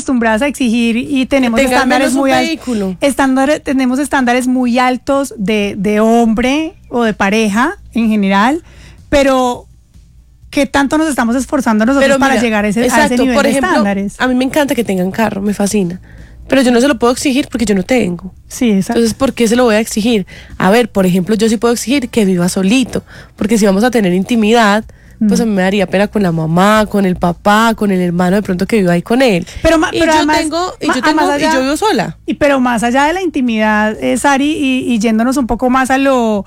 acostumbradas a exigir y tenemos estándares muy altos. Tenemos estándares muy altos de hombre o de pareja en general, pero ¿qué tanto nos estamos esforzando nosotros para llegar a ese nivel de estándares? A mí me encanta que tengan carro, me fascina. Pero yo no se lo puedo exigir porque yo no tengo. Sí, exacto. Entonces, ¿por qué se lo voy a exigir? A ver, por ejemplo, yo sí puedo exigir que viva solito, porque si vamos a tener intimidad, pues a mí me daría pena con la mamá, con el papá, con el hermano de pronto que viva ahí con él. Pero además, yo vivo sola. Pero más allá de la intimidad, Sari, y yéndonos un poco más a lo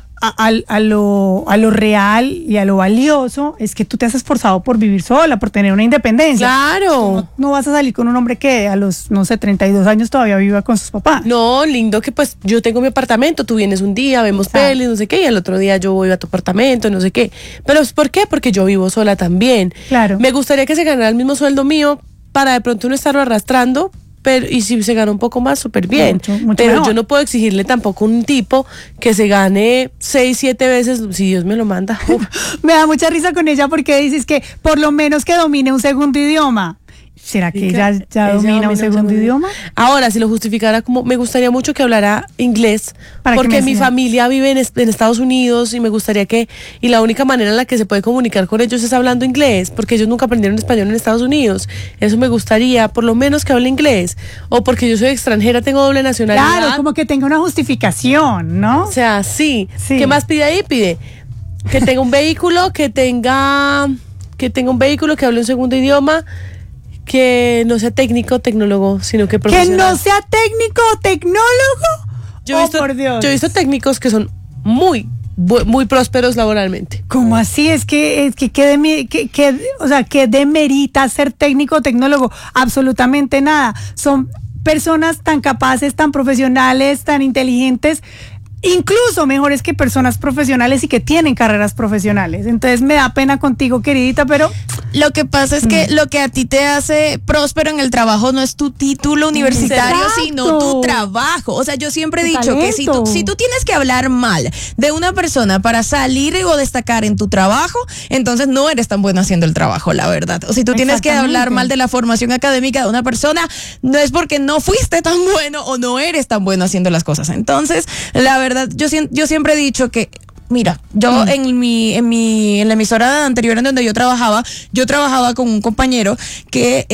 real y a lo valioso, es que tú te has esforzado por vivir sola, por tener una independencia. Claro. No vas a salir con un hombre que a los, 32 años todavía viva con sus papás. No, lindo que pues yo tengo mi apartamento, tú vienes un día, vemos pelis, no sé qué, y al otro día yo voy a tu apartamento, no sé qué. Pero ¿por qué? Porque yo vivo sola también. Claro. Me gustaría que se ganara el mismo sueldo mío para de pronto no estarlo arrastrando. Pero, y si se gana un poco más, súper bien. Mucho pero mejor. Yo no puedo exigirle tampoco a un tipo que se gane 6, 7 veces, si Dios me lo manda. Me da mucha risa con ella porque dices que por lo menos que domine un segundo idioma. ¿Será que ella domina un segundo idioma? Ahora, si lo justificara como, me gustaría mucho que hablara inglés, porque mi familia vive en Estados Unidos y me gustaría y la única manera en la que se puede comunicar con ellos es hablando inglés, porque ellos nunca aprendieron español en Estados Unidos. Eso me gustaría, por lo menos que hable inglés, o porque yo soy extranjera, tengo doble nacionalidad. Claro, como que tenga una justificación, ¿no? O sea, sí. ¿Qué más pide ahí? Pide que tenga un vehículo, que hable un segundo idioma, que no sea técnico, tecnólogo, sino que profesional. ¿Que no sea técnico o tecnólogo? Por Dios. Yo he visto técnicos que son muy prósperos laboralmente. ¿Cómo así? Es que ¿qué demerita ser técnico o tecnólogo? Absolutamente nada. Son personas tan capaces, tan profesionales, tan inteligentes, incluso mejores que personas profesionales y que tienen carreras profesionales. Entonces me da pena contigo, queridita, pero lo que pasa es que lo que a ti te hace próspero en el trabajo no es tu título universitario, sino tu trabajo. O sea, yo siempre he dicho que si tú tienes que hablar mal de una persona para salir o destacar en tu trabajo, entonces no eres tan bueno haciendo el trabajo, la verdad. O si tú tienes que hablar mal de la formación académica de una persona, no es porque no fuiste tan bueno o no eres tan bueno haciendo las cosas. Entonces, la verdad, yo siempre he dicho que, mira, yo en la emisora anterior en donde yo trabajaba con un compañero que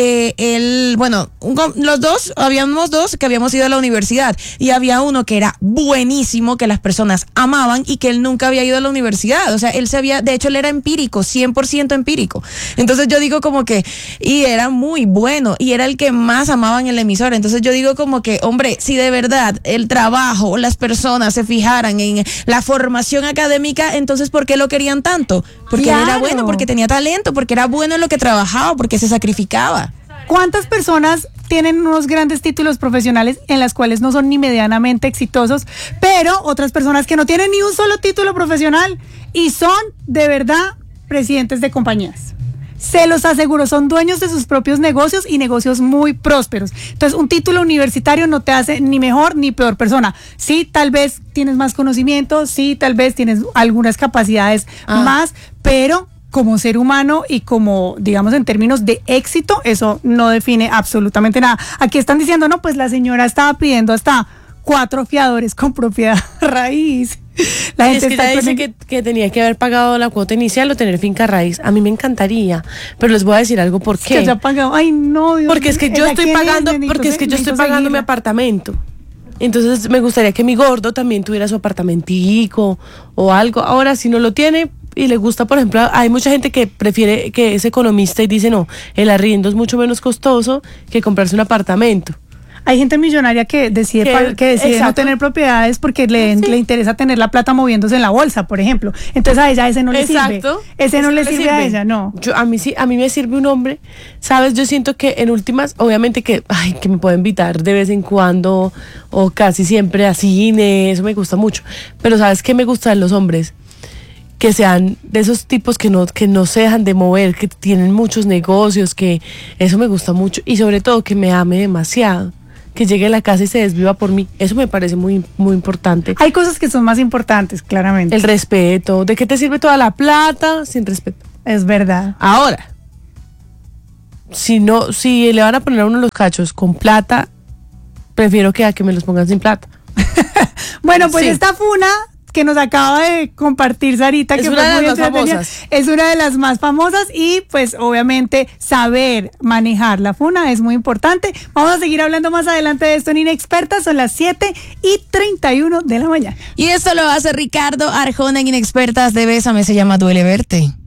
habíamos dos que habíamos ido a la universidad y había uno que era buenísimo, que las personas amaban y que él nunca había ido a la universidad. O sea, de hecho él era empírico, 100% empírico. Entonces yo digo como que, y era muy bueno y era el que más amaban en la emisora. Entonces yo digo como que, hombre, si de verdad el trabajo o las personas se fijaran en la formación académica, entonces ¿por qué lo querían tanto? Porque él era bueno, porque tenía talento, porque era bueno en lo que trabajaba, porque se sacrificaba. ¿Cuántas personas tienen unos grandes títulos profesionales en las cuales no son ni medianamente exitosos, pero otras personas que no tienen ni un solo título profesional y son de verdad presidentes de compañías? Se los aseguro, son dueños de sus propios negocios y negocios muy prósperos. Entonces, un título universitario no te hace ni mejor ni peor persona. Sí, tal vez tienes más conocimiento, sí, tal vez tienes algunas capacidades más, pero como ser humano y como, digamos, en términos de éxito, eso no define absolutamente nada. Aquí están diciendo, no, pues la señora estaba pidiendo hasta 4 fiadores con propiedad raíz. La gente es que ella dice que tenía que haber pagado la cuota inicial o tener finca raíz. A mí me encantaría, pero les voy a decir algo. ¿Por qué? Que ya pagado. Ay, no, Dios porque es que yo estoy pagando, mi apartamento. Entonces me gustaría que mi gordo también tuviera su apartamentico o algo. Ahora, si no lo tiene y le gusta, por ejemplo, hay mucha gente que prefiere, que es economista y dice, no, el arriendo es mucho menos costoso que comprarse un apartamento. Hay gente millonaria que decide no tener propiedades porque le interesa tener la plata moviéndose en la bolsa, por ejemplo. Entonces a ella ese no le sirve. Ese no le sirve a ella, no. A mí me sirve un hombre, ¿sabes? Yo siento que en últimas, obviamente que me puede invitar de vez en cuando o casi siempre a cine, eso me gusta mucho. Pero ¿sabes qué me gustan los hombres? Que sean de esos tipos que no se dejan de mover, que tienen muchos negocios, que eso me gusta mucho. Y sobre todo que me ame demasiado. Que llegue a la casa y se desviva por mí. Eso me parece muy, muy importante. Hay cosas que son más importantes, claramente. El respeto. ¿De qué te sirve toda la plata sin respeto? Es verdad. Ahora, si le van a poner a uno los cachos con plata, prefiero que a que me los pongan sin plata. Bueno, pues esta funa que nos acaba de compartir Sarita, es que una fue de muy las más entretenida, famosas. es una de las más famosas y pues obviamente saber manejar la funa es muy importante. Vamos a seguir hablando más adelante de esto en Inexpertas, son las 7:31 de la mañana. Y esto lo hace Ricardo Arjona en Inexpertas de Bésame, se llama Duele Verte.